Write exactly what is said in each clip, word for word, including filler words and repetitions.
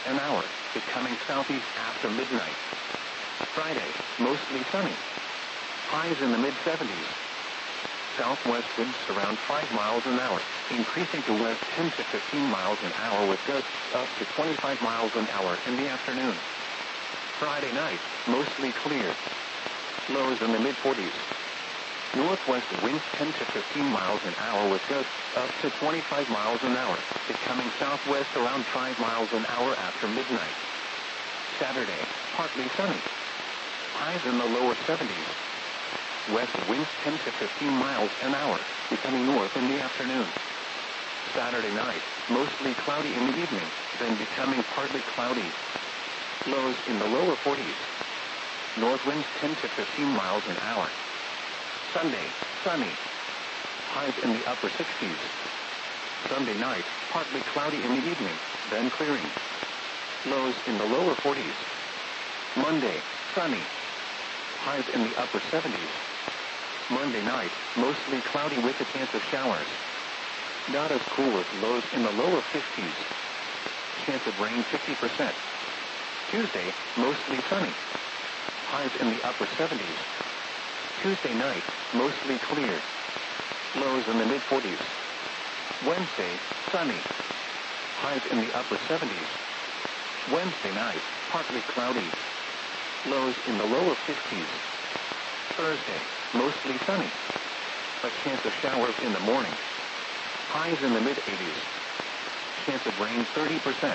an hour, becoming southeast after midnight. Friday, mostly sunny. Highs in the mid seventies. Southwest winds around five miles an hour, increasing to west ten to fifteen miles an hour with gusts up to twenty-five miles an hour in the afternoon. Friday night, mostly clear. Lows in the mid forties. Northwest winds ten to fifteen miles an hour with gusts up to twenty-five miles an hour, becoming southwest around five miles an hour after midnight. Saturday, partly sunny. Highs in the lower seventies. West winds ten to fifteen miles an hour, becoming north in the afternoon. Saturday night, mostly cloudy in the evening, then becoming partly cloudy. Lows in the lower forties. North winds ten to fifteen miles an hour. Sunday, sunny. Highs in the upper sixties. Sunday night, partly cloudy in the evening, then clearing. Lows in the lower forties. Monday, sunny. Highs in the upper seventies. Monday night, mostly cloudy with a chance of showers. Not as cool with lows in the lower fifties. Chance of rain fifty percent. Tuesday, mostly sunny. Highs in the upper seventies. Tuesday night, mostly clear. Lows in the mid forties. Wednesday, sunny. Highs in the upper seventies. Wednesday night, partly cloudy. Lows in the lower fifties. Thursday, mostly sunny. A chance of showers in the morning. Highs in the mid eighties. Chance of rain thirty percent.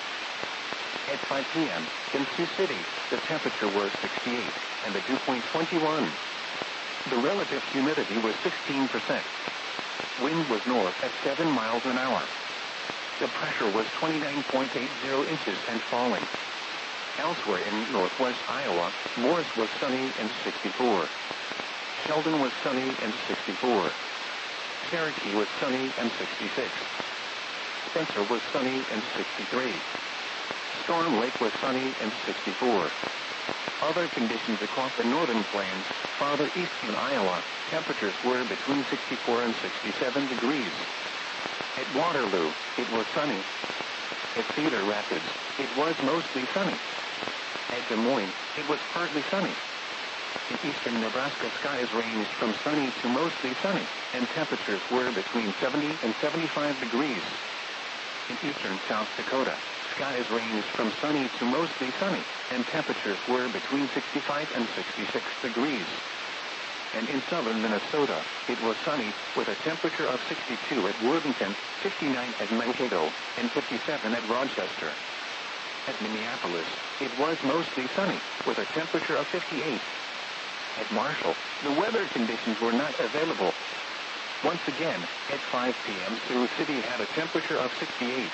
At five p m in Sioux City, the temperature was sixty-eight and the dew point twenty-one. The relative humidity was sixteen percent. Wind was north at seven miles an hour. The pressure was twenty-nine point eight zero inches and falling. Elsewhere in northwest Iowa, Morris was sunny and sixty-four. Sheldon was sunny and sixty-four. Cherokee was sunny and sixty-six. Spencer was sunny and sixty-three. Storm Lake was sunny and sixty-four. Other conditions across the northern plains, farther east in Iowa, temperatures were between sixty-four and sixty-seven degrees. At Waterloo, it was sunny. At Cedar Rapids, it was mostly sunny. At Des Moines, it was partly sunny. In eastern Nebraska, skies ranged from sunny to mostly sunny, and temperatures were between seventy and seventy-five degrees. In eastern South Dakota, skies ranged from sunny to mostly sunny, and temperatures were between sixty-five and sixty-six degrees. And in southern Minnesota, it was sunny, with a temperature of sixty-two at Worthington, fifty-nine at Mankato, and fifty-seven at Rochester. At Minneapolis, it was mostly sunny, with a temperature of fifty-eight. At Marshall, the weather conditions were not available. Once again, at five p m Sioux City had a temperature of sixty-eight.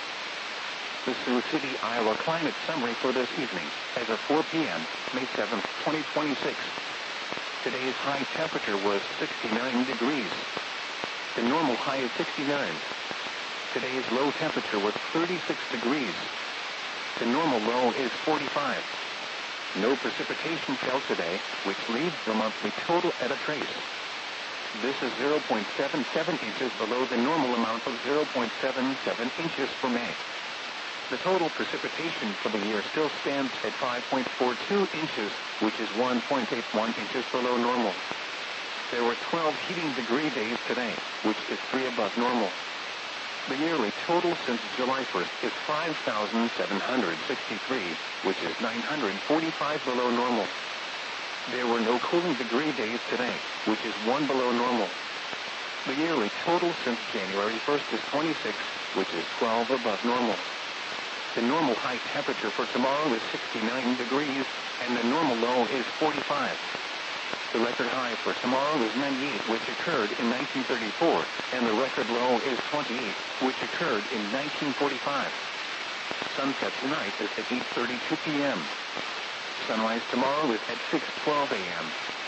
The Sioux City, Iowa climate summary for this evening, as of four p m May seventh, twenty twenty-six. Today's high temperature was sixty-nine degrees. The normal high is sixty-nine. Today's low temperature was thirty-six degrees. The normal low is forty-five. No precipitation fell today, which leaves the monthly total at a trace. This is zero point seven seven inches below the normal amount of zero point seven seven inches for May. The total precipitation for the year still stands at five point four two inches, which is one point eight one inches below normal. There were twelve heating degree days today, which is three above normal. The yearly total since July first is five thousand seven hundred sixty-three, which is nine hundred forty-five below normal. There were no cooling degree days today, which is one below normal. The yearly total since January first is twenty-six, which is twelve above normal. The normal high temperature for tomorrow is sixty-nine degrees, and the normal low is forty-five. The record high for tomorrow is ninety-eight, which occurred in nineteen thirty-four, and the record low is twenty-eight, which occurred in nineteen forty-five. Sunset tonight is at eight thirty-two p m Sunrise tomorrow is at six twelve a m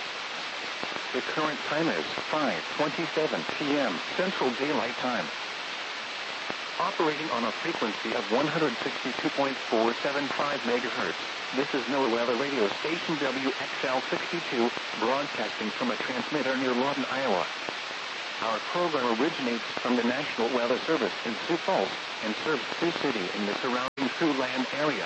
The current time is five twenty-seven p m Central Daylight Time. Operating on a frequency of one hundred sixty-two point four seven five megahertz. This is NOAA Weather Radio Station W X L sixty-two, broadcasting from a transmitter near Lawton, Iowa. Our program originates from the National Weather Service in Sioux Falls and serves Sioux City and the surrounding Siouxland area.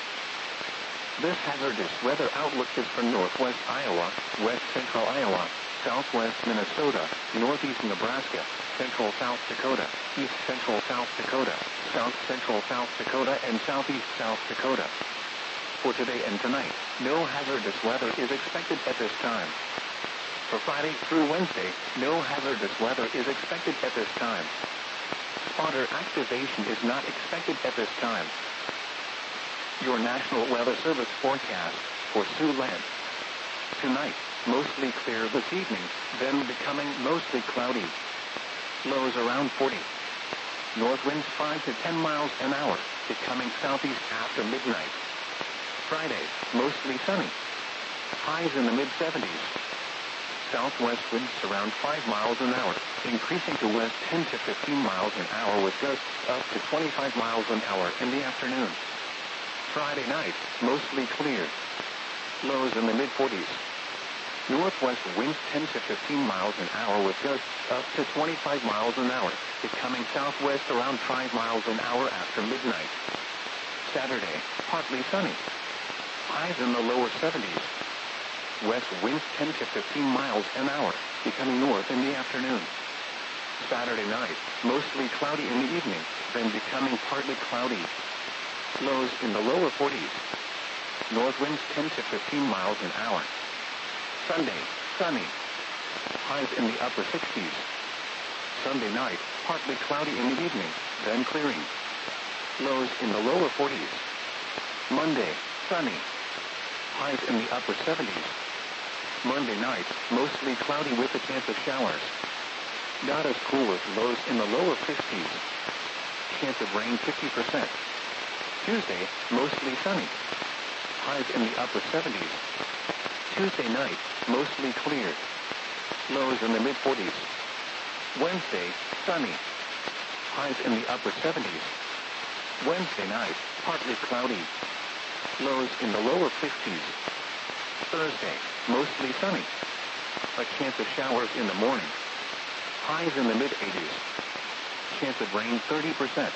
This hazardous weather outlook is for northwest Iowa, west central Iowa, southwest Minnesota, northeast Nebraska, central South Dakota, east central South Dakota, south central South Dakota, and southeast South Dakota. For today and tonight, no hazardous weather is expected at this time. For Friday through Wednesday, no hazardous weather is expected at this time. Spotter activation is not expected at this time. Your National Weather Service forecast for Siouxland. Tonight, mostly clear this evening, then becoming mostly cloudy. Lows around forty. North winds five to ten miles an hour, becoming southeast after midnight. Friday, mostly sunny. Highs in the mid seventies. Southwest winds around five miles an hour, increasing to west ten to fifteen miles an hour with gusts up to twenty-five miles an hour in the afternoon. Friday night, mostly clear. Lows in the mid forties. Northwest winds ten to fifteen miles an hour with gusts up to twenty-five miles an hour, becoming southwest around five miles an hour after midnight. Saturday, partly sunny. Highs in the lower seventies. West winds ten to fifteen miles an hour, becoming north in the afternoon. Saturday night, mostly cloudy in the evening, then becoming partly cloudy. Lows in the lower forties. North winds ten to fifteen miles an hour. Sunday, sunny. Highs in the upper sixties. Sunday night, partly cloudy in the evening, then clearing. Lows in the lower forties. Monday, sunny. Highs in the upper seventies. Monday night, mostly cloudy with a chance of showers. Not as cool as lows in the lower fifties. Chance of rain fifty percent. Tuesday, mostly sunny. Highs in the upper seventies. Tuesday night, mostly clear. Lows in the mid forties. Wednesday, sunny. Highs in the upper seventies. Wednesday night, partly cloudy. Lows in the lower fifties. Thursday, mostly sunny. A chance of showers in the morning. Highs in the mid eighties. Chance of rain thirty percent.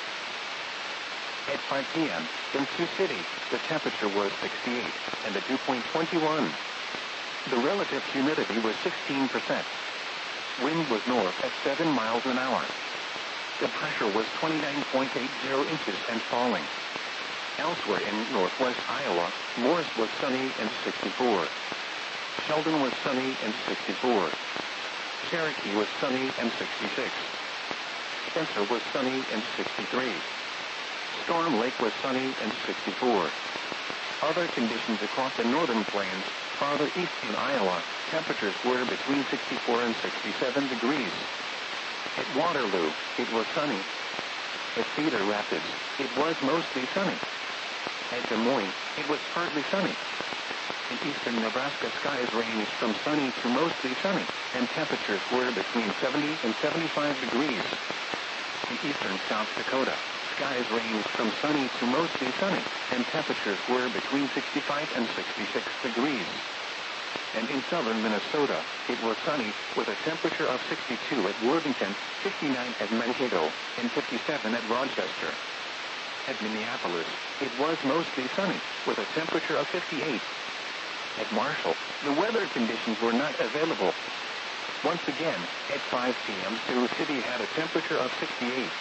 At five p.m., in Sioux City, the temperature was sixty-eight, and the dew point twenty-one. The relative humidity was sixteen percent. Wind was north at seven miles an hour. The pressure was twenty-nine point eight zero inches and falling. Elsewhere in northwest Iowa, Morris was sunny and sixty-four. Sheldon was sunny and sixty-four. Cherokee was sunny and sixty-six. Spencer was sunny and sixty-three. Storm Lake was sunny and sixty-four. Other conditions across the northern plains, farther east in Iowa, temperatures were between sixty-four and sixty-seven degrees. At Waterloo, it was sunny. At Cedar Rapids, it was mostly sunny. At Des Moines, it was partly sunny. In eastern Nebraska, skies ranged from sunny to mostly sunny, and temperatures were between seventy and seventy-five degrees. In eastern South Dakota, skies ranged from sunny to mostly sunny, and temperatures were between sixty-five and sixty-six degrees. And in southern Minnesota, it was sunny, with a temperature of sixty-two at Worthington, fifty-nine at Mankato, and fifty-seven at Rochester. At Minneapolis, it was mostly sunny, with a temperature of fifty-eight. At Marshall, the weather conditions were not available. Once again, at five p.m., Sioux City had a temperature of sixty-eight.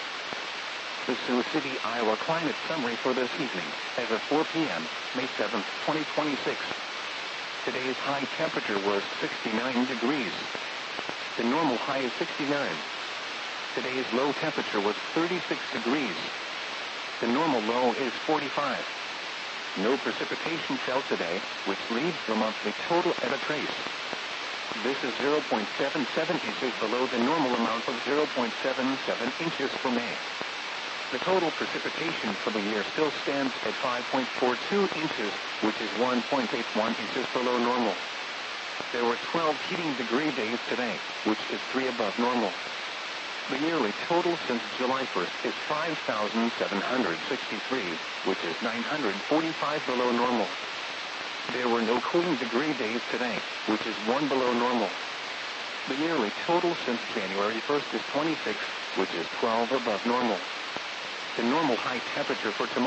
The Sioux City, Iowa climate summary for this evening, as of four p.m., May seventh, twenty twenty-six. Today's high temperature was sixty-nine degrees. The normal high is sixty-nine. Today's low temperature was thirty-six degrees. The normal low is forty-five. No precipitation fell today, which leaves the monthly total at a trace. This is zero point seven seven inches below the normal amount of zero point seven seven inches for May. The total precipitation for the year still stands at five point four two inches, which is one point eight one inches below normal. There were twelve heating degree days today, which is three above normal. The yearly total since July first is five thousand seven hundred sixty-three, which is nine hundred forty-five below normal. There were no cooling degree days today, which is one below normal. The yearly total since January first is twenty-six, which is twelve above normal. The normal high temperature for tomorrow